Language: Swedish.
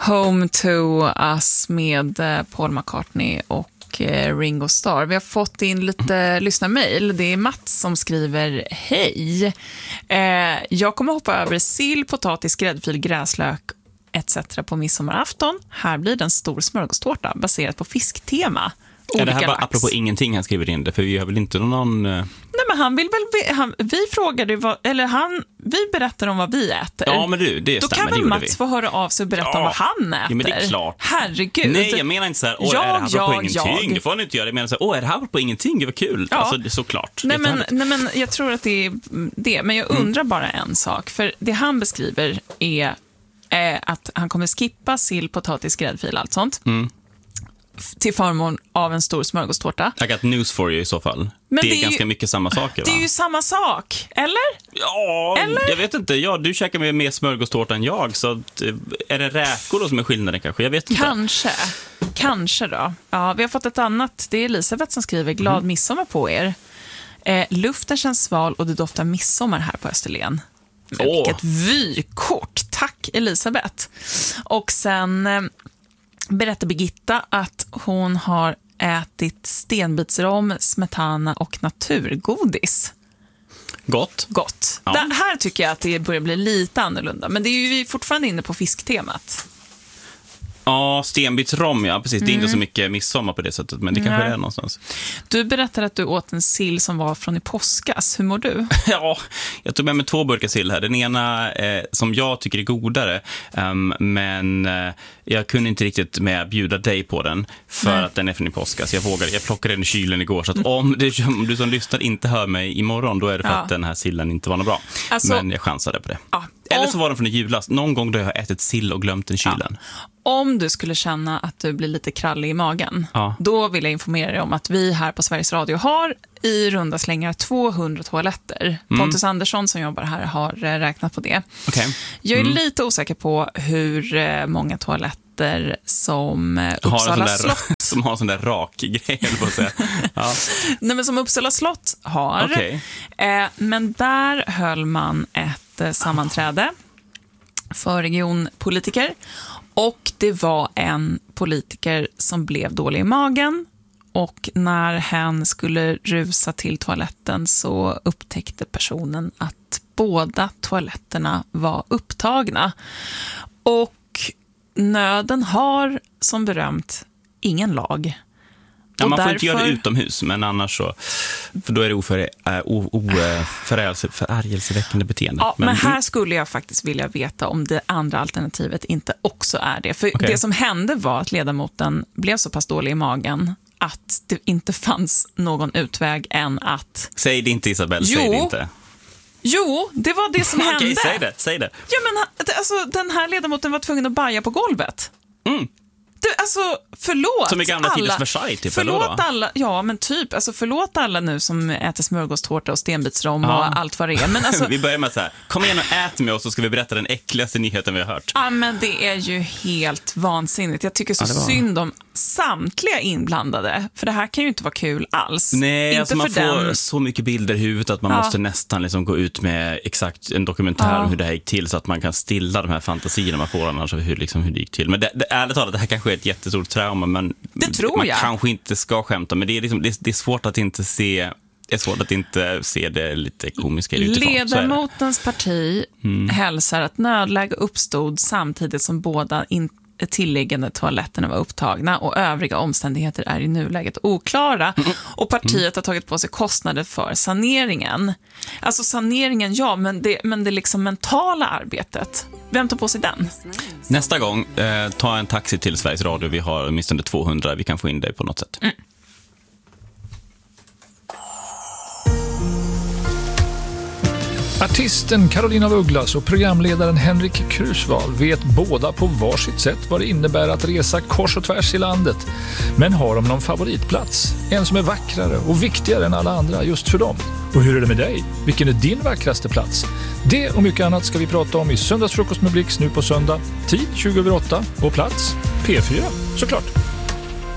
Home to Us med Paul McCartney och Ringo Starr. Vi har fått in lite lyssnarmail. Det är Mats som skriver: hej. Jag kommer hoppa över sill, potatis, gräddfil, gräslök etc. på midsommarafton. Här blir det en stor smörgåstårta baserat på fisktema. Är det här bara apropå ingenting han skriver in det? För vi har väl inte någon... Nej, men han vill väl... vi frågade vi berättar om vad vi äter. Ja, men det då stämmer. Då kan väl Mats få höra av sig och berätta om vad han äter. Ja, men det är klart. Herregud. Nej, jag menar inte så här, är det här apropå ingenting? Det får han inte göra. Jag menar så här, är det här apropå ingenting? Det var kul. Ja. Alltså, det är såklart. Nej, men jag tror att det är det. Men jag undrar bara en sak. För det han beskriver är att han kommer skippa sill, potatis, gräddfil, allt sånt. Till förmån av en stor smörgåstårta. I got news for you i så fall. Men det är ganska mycket samma saker, va? Det är ju samma sak, eller? Ja, eller? Jag vet inte. Ja, du käkar mer smörgåstårta än jag, så är det räkor då som är skillnaden kanske? Jag vet inte. Kanske då. Ja, vi har fått ett annat. Det är Elisabeth som skriver: glad midsommar på er. Luften känns sval och det doftar midsommar här på Österlen. Vilket vykort. Tack, Elisabeth. Och sen... berättar Birgitta att hon har ätit stenbitsrom, smetana och naturgodis. Gott. Ja. Det här tycker jag att det börjar bli lite annorlunda. Men det är ju fortfarande inne på fisktemat. Ja, stenbitsrom, ja, precis. Det är inte så mycket midsommar på det sättet, men det kanske är någonstans. Du berättade att du åt en sill som var från i påskas. Hur mår du? Ja, jag tog med mig 2 burkar sill här. Den ena som jag tycker är godare, men jag kunde inte riktigt med bjuda dig på den för att den är från i påskas. Jag plockade den i kylen igår, så att om du som lyssnar inte hör mig imorgon, då är det för att den här sillen inte var något bra. Alltså, men jag chansade på det. Ja. Eller så var den från i julas. Någon gång då jag har ätit sill och glömt den i kylen. Ja. Om du skulle känna att du blir lite krallig i magen, då vill jag informera dig om att vi här på Sveriges Radio har i runda slängar 200 toaletter. Pontus Andersson som jobbar här har räknat på det. Okay. Jag är lite osäker på hur många toaletter som Uppsala slott... Som har en sån där rak grej, på att säga. Ja. Nej, men som Uppsala slott har. Okay. Men där höll man ett sammanträde för regionpolitiker. Och det var en politiker som blev dålig i magen. Och när hen skulle rusa till toaletten så upptäckte personen att båda toaletterna var upptagna. Och nöden har, som berömt, ingen lag. Ja, man får inte göra det utomhus, men annars så... För då är det förargelseväckande beteende. Ja, men här skulle jag faktiskt vilja veta om det andra alternativet inte också är det. För det som hände var att ledamoten blev så pass dålig i magen att det inte fanns någon utväg än att... Säg det inte, Isabel, säg det inte. Jo, det var det som hände. Okej, säg det. Ja, men alltså, den här ledamoten var tvungen att baja på golvet. Du, alltså, förlåt som i gamla tiders Versailles, typ. Förlåt alla, ja men typ, alltså förlåt alla nu som äter smörgåstårta och stenbitsrom och allt vad det är. Men alltså, vi börjar med så här: kom igen och ät med oss så ska vi berätta den äckligaste nyheten vi har hört. Ja, men det är ju helt vansinnigt. Jag tycker så synd om samtliga inblandade, för det här kan ju inte vara kul alls. Nej, inte alltså man får så mycket bilder i huvudet att man måste nästan liksom gå ut med exakt en dokumentär om hur det här gick till, så att man kan stilla de här fantasierna man får annars av hur det gick till. Men ärligt talat, det här kanske är ett jättestort trauma, men det tror man jag. Kanske inte ska skämta, men det är svårt att inte se... Det är svårt att inte se det lite komiska utifrån. Ledamotens parti hälsar att nödläge uppstod samtidigt som båda tilliggande toaletterna var upptagna och övriga omständigheter är i nuläget oklara. Och partiet har tagit på sig kostnader för saneringen. Alltså saneringen, ja, men det liksom mentala arbetet. Vem tar på sig den? Nästa gång, ta en taxi till Sveriges Radio. Vi har åtminstone 200. Vi kan få in dig på något sätt. Artisten Carolina af Ugglas och programledaren Henrik Krusvall vet båda på varsitt sätt vad det innebär att resa kors och tvärs i landet. Men har de någon favoritplats? En som är vackrare och viktigare än alla andra just för dem? Och hur är det med dig? Vilken är din vackraste plats? Det och mycket annat ska vi prata om i Söndagsfrukost med Blix nu på söndag. Tid 20:08 och plats P4, såklart.